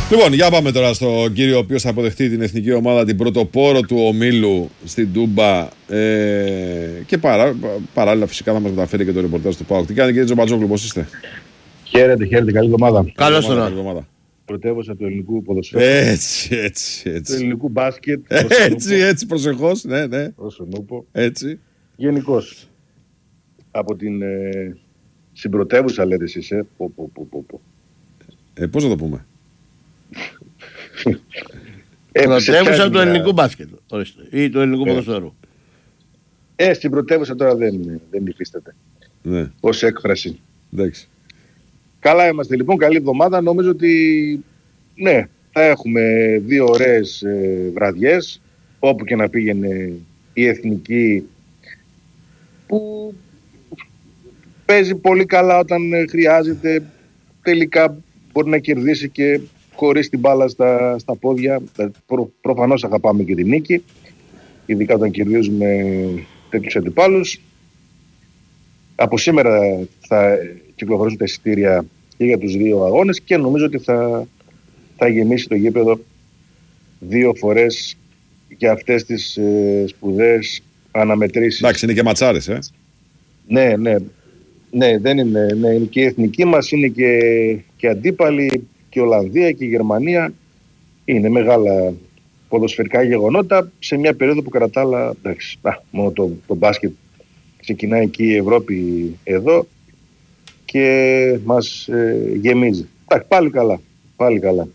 Λοιπόν, για πάμε τώρα στον κύριο ο οποίος θα αποδεχτεί την εθνική ομάδα, την πρωτοπόρο του ομίλου στην Τούμπα, και παράλληλα φυσικά θα μας μεταφέρει και το ρεπορτάζ του ΠΑΟΚ. Τι κάνετε κύριε Τζομπατζόγλου, πώς είστε? Χαίρετε, καλή εβδομάδα. Καλώς ήρθατε. Πρωτεύουσα του ελληνικού ποδοσφαίρου. Έτσι. Του ελληνικού μπάσκετ. Έτσι, προσεχώς, ναι. Όσο νούπο. Έτσι. Γενικώς. Από την συμπρωτεύουσα λέτε εσείς, Πώς να το πούμε? Πρωτεύουσα του ελληνικού μπάσκετ ή του ελληνικού ποδοσφαίρου. Στην πρωτεύουσα τώρα δεν υφίσταται. Ναι. Ως έκφραση. Εντάξει. Καλά είμαστε λοιπόν, καλή εβδομάδα. Νομίζω ότι ναι, θα έχουμε δύο ωραίες βραδιές, όπου και να πήγαινε η εθνική, που παίζει πολύ καλά όταν χρειάζεται. Τελικά μπορεί να κερδίσει και χωρίς την μπάλα στα πόδια. Προφανώς αγαπάμε και την νίκη, ειδικά όταν κερδίζουμε τέτοιους αντιπάλους. Από σήμερα θα κυκλοφορήσουν τα εισιτήρια και για τους δύο αγώνες και νομίζω ότι θα γεμίσει το γήπεδο δύο φορές για αυτές τις σπουδαίες αναμετρήσεις. Εντάξει, είναι και ματσάρες, Ναι, δεν είναι. Ναι, είναι και η εθνική μας, είναι και αντίπαλοι, και η Ολλανδία και η Γερμανία. Είναι μεγάλα ποδοσφαιρικά γεγονότα σε μια περίοδο που κατά τα άλλα, εντάξει, μόνο το μπάσκετ ξεκινάει εκεί η Ευρώπη εδώ και μας γεμίζει. Εντάξει, πάλι καλά.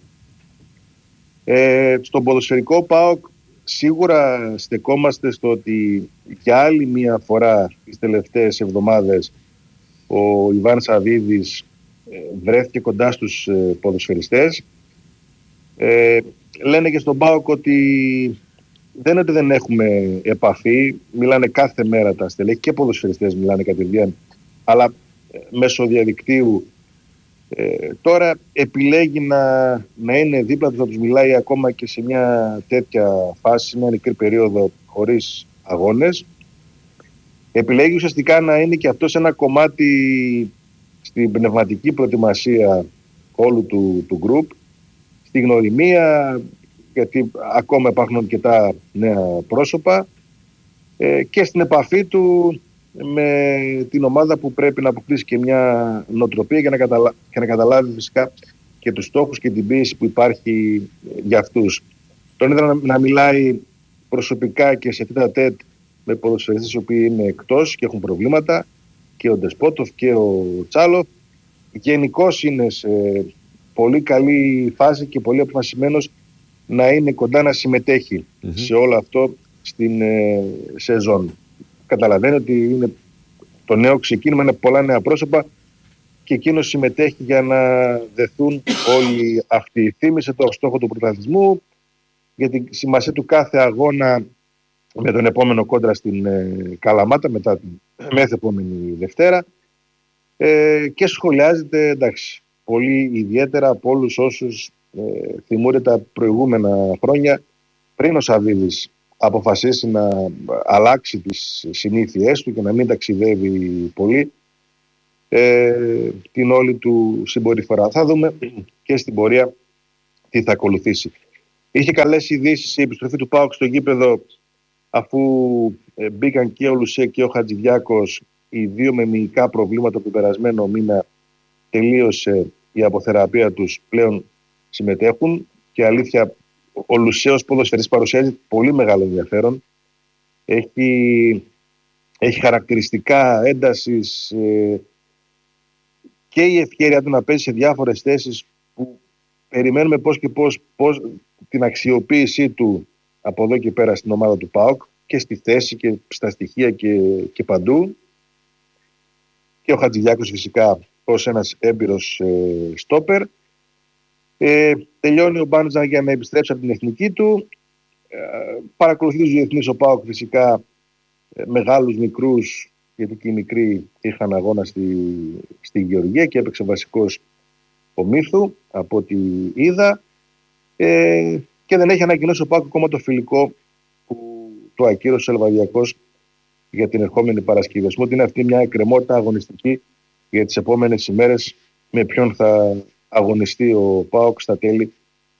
Στον ποδοσφαιρικό ΠΑΟΚ σίγουρα στεκόμαστε στο ότι για άλλη μια φορά τις τελευταίες εβδομάδες ο Ιβάν Σαββίδης βρέθηκε κοντά στους ποδοσφαιριστές. Λένε και στον ΠΑΟΚ ότι δεν έχουμε επαφή, μιλάνε κάθε μέρα τα στελέχη και ποδοσφαιριστές μιλάνε κατευθείαν, αλλά μέσω διαδικτύου. Τώρα επιλέγει να είναι δίπλα τους, να τους μιλάει ακόμα και σε μια τέτοια φάση, μια μικρή περίοδο χωρίς αγώνες. Επιλέγει ουσιαστικά να είναι και αυτό σε ένα κομμάτι στην πνευματική προετοιμασία όλου του γκρουπ, στη γνωριμία, γιατί ακόμα υπάρχουν αρκετά νέα πρόσωπα, και στην επαφή του με την ομάδα που πρέπει να αποκτήσει και μια νοοτροπία για να καταλάβει φυσικά και τους στόχους και την πίεση που υπάρχει για αυτούς. Τον είδα να μιλάει προσωπικά και σε τέτα-τέτ με ποδοσφαιριστές οι οποίοι είναι εκτός και έχουν προβλήματα, και ο Ντεσπότοφ και ο Τσάλοφ. Γενικώς είναι σε πολύ καλή φάση και πολύ αποφασισμένος να είναι κοντά, να συμμετέχει σε όλο αυτό στην σεζόν. Καταλαβαίνει ότι είναι το νέο ξεκίνημα, είναι πολλά νέα πρόσωπα και εκείνος συμμετέχει για να δεθούν όλοι αυτοί. Θύμισε το στόχο του πρωταθλητισμού για τη σημασία του κάθε αγώνα με τον επόμενο κόντρα στην Καλαμάτα μετά την μεθεπόμενη Δευτέρα, και σχολιάζεται, εντάξει, πολύ ιδιαίτερα από όλους όσους θυμούνται τα προηγούμενα χρόνια, πριν ο Σαββίδης αποφασίσει να αλλάξει τις συνήθειές του και να μην ταξιδεύει πολύ, την όλη του συμπεριφορά. Θα δούμε και στην πορεία τι θα ακολουθήσει. Είχε καλές ειδήσεις η επιστροφή του ΠΑΟΚ στο γήπεδο, αφού μπήκαν και ο Λουσέ και ο Χατζηδιάκος, οι δύο με μυϊκά προβλήματα που τον περασμένο μήνα τελείωσε η αποθεραπεία τους, πλέον συμμετέχουν. Και αλήθεια, ο Λουσέ ως ποδοσφαιριστής παρουσιάζει πολύ μεγάλο ενδιαφέρον. Έχει χαρακτηριστικά έντασης, και η ευκαιρία του να παίζει σε διάφορες θέσεις που περιμένουμε πώς την αξιοποίησή του από εδώ και πέρα στην ομάδα του ΠΑΟΚ, και στη θέση και στα στοιχεία και παντού. Και ο Χατζηδιάκος φυσικά ως ένας έμπειρος στόπερ. Τελειώνει ο Μπάντζα για να επιστρέψει από την εθνική του. Παρακολουθεί τους διεθνείς ο ΠΑΟΚ φυσικά, μεγάλους, μικρούς, γιατί και οι μικροί είχαν αγώνα στη Γεωργία και έπαιξε βασικός ο Μύθου από ό,τι είδα, και δεν έχει ανακοινώσει ο ΠΑΟΚ ακόμα το φιλικό που το ακύρωσε ο Ελβαδιακός για την ερχόμενη Παρασκευή. Ας πούμε ότι είναι αυτή μια εκκρεμότητα αγωνιστική για τις επόμενες ημέρες, με ποιον θα αγωνιστεί ο ΠΑΟΚ στα τέλη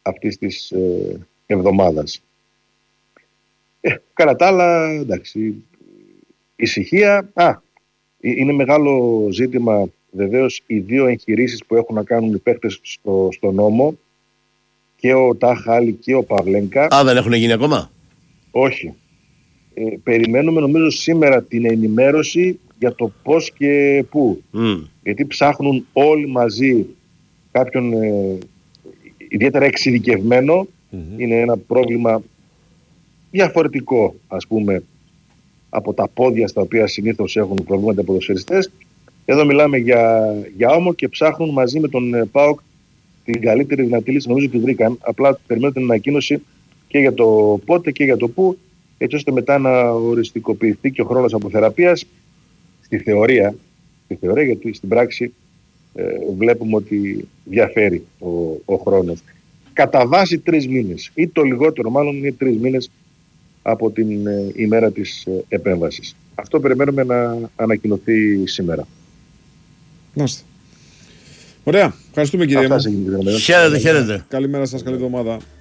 αυτής της εβδομάδας. Κατά τα άλλα, εντάξει, ησυχία. Είναι μεγάλο ζήτημα βεβαίως οι δύο εγχειρήσεις που έχουν να κάνουν οι παίκτες στο νόμο, και ο Ταχάλη και ο Παυλένκα. Δεν έχουν γίνει ακόμα. Όχι. Περιμένουμε νομίζω σήμερα την ενημέρωση για το πώς και πού. Γιατί ψάχνουν όλοι μαζί κάποιον ιδιαίτερα εξειδικευμένο. Είναι ένα πρόβλημα διαφορετικό, ας πούμε, από τα πόδια στα οποία συνήθως έχουν προβλήματα οι ποδοσφαιριστές. Εδώ μιλάμε για όμο και ψάχνουν μαζί με τον ΠΑΟΚ την καλύτερη δυνατή λύση. Νομίζω ότι βρήκαν. Απλά περιμένουν την ανακοίνωση και για το πότε και για το πού, έτσι ώστε μετά να οριστικοποιηθεί και ο χρόνος αποθεραπείας. Στη θεωρία, γιατί στην πράξη βλέπουμε ότι διαφέρει ο χρόνος. Κατά βάση 3 μήνες ή το λιγότερο μάλλον είναι 3 μήνες από την ημέρα της επέμβασης. Αυτό περιμένουμε να ανακοινωθεί σήμερα. Μάλιστα. Ωραία. Ευχαριστούμε κύριε μου. Χαίρετε. Καλημέρα σας, καλή εβδομάδα.